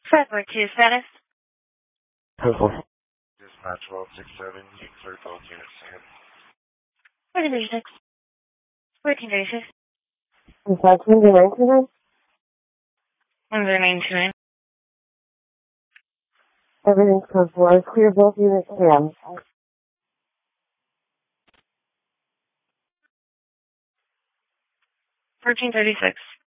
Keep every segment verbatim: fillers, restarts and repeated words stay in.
five four two status. Dispatch twelve six seven, clear both units. fourteen thirty-six. fourteen thirty-six. Dispatch one zero nine two nine. one zero nine two nine. Everything's code four. Clear both units down. fourteen thirty-six.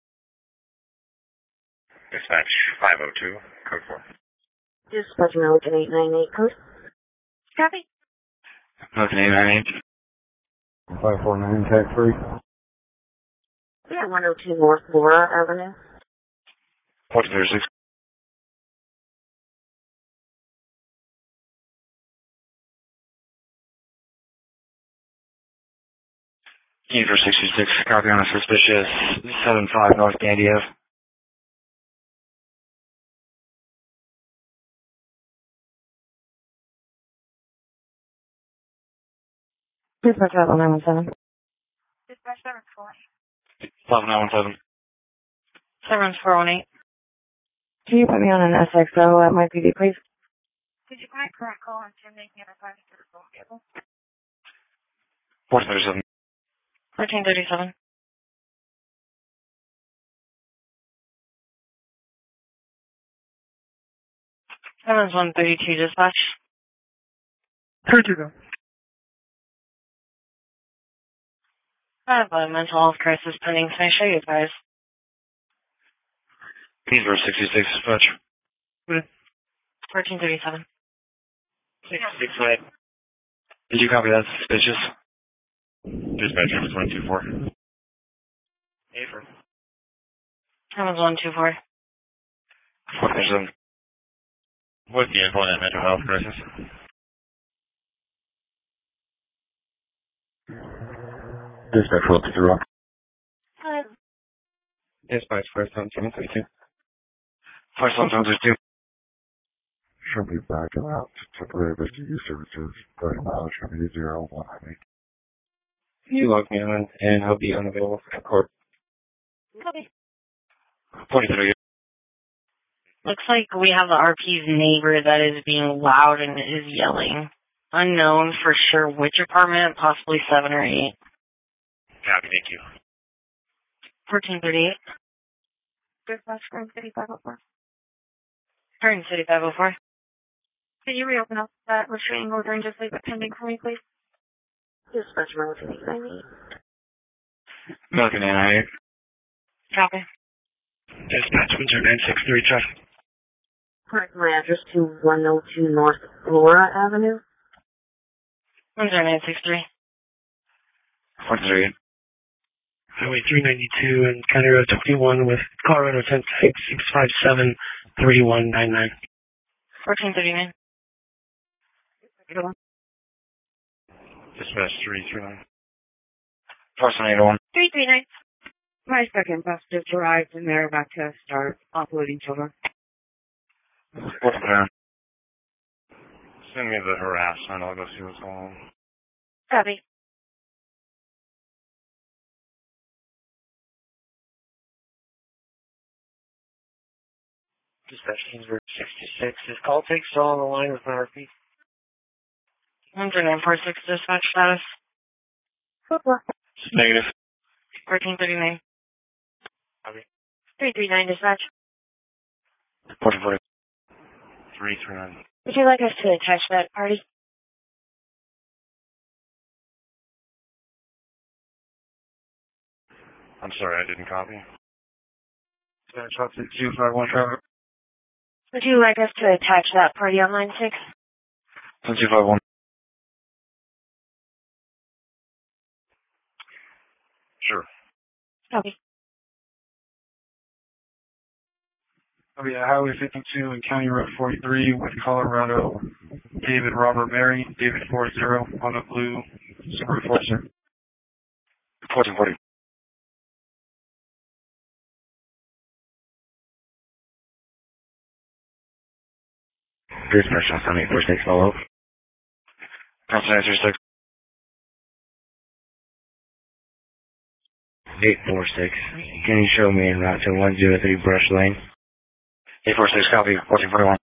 Dispatch five oh two, code four. Dispatch American eight nine eight code. Copy. American eight nine eight. five four nine, tag three. We have one oh two North Laura Avenue. fourteen thirty-six. Key for sixty-six, copy on a suspicious seven five North Gandy Ave. Dispatch level nine one seven. Dispatch seven four. eleven nine one seven. seven four one eight. Can you put me on an S X O at my P D, please? Did you find correct call on Tim making a request to the phone table? fourteen thirty-seven. fourteen thirty-seven. Seven's one thirty-two dispatch. thirty-two. I have a mental health crisis pending. Can I show you guys? Key for sixty-six, dispatch. fourteen thirty-seven. six six eight. Did you copy that suspicious? Dispatch one two four. April. Seven's one two four. fourteen thirty-seven. What's the info on that mental health crisis? Dispatch one two zero. Hi. Dispatch first one seven three two. First one seven three two. Should be back out to temporary rescue services. thirty miles from E zero one eight. Can you log me on and I'll be unavailable for court? Copy. forty-three. Looks like we have the R P's neighbor that is being loud and is yelling. Unknown for sure which apartment, possibly seven or eight. Copy, thank you. fourteen thirty-eight. Dispatch from City five oh four. Turn City five oh four. Could you reopen up that restraining order and just leave it pending for me, please? Dispatch American eight nine eight. American eight nine eight. Copy. Dispatch one zero nine six three traffic. Correct my address to one oh two North Laura Avenue. one zero nine six three. four three eight. Highway three ninety-two and County Road twenty-one with Colorado ten six six five seven three one nine nine. fourteen thirty-nine. Dispatch three three nine. Person eight one. three three nine. My second bus just arrived and they're about to start offloading children. What's that? Send me the harassment. I'll go see what's going on. Copy. Dispatch Kingsburg sixty-six. Is call take still on the line with my R P? one zero nine four six dispatch status. Negative. fourteen thirty-nine. Copy. three three nine dispatch. forty forty. three three nine. Would you like us to attach that party? I'm sorry, I didn't copy. Dispatch up to two five one traffic. Would you like us to attach that party on line six? two five one. Sure. Copy. Oh yeah, Highway fifty-two and County Road forty-three with Colorado. David Robert Mary, David four zero on a blue Subaru Forester. fourteen forty. Dispatch on seven eight four six, follow. Council answer six. eight four six. Can you show me en route to one zero three Brush Lane? eight four six, copy, fourteen forty-one.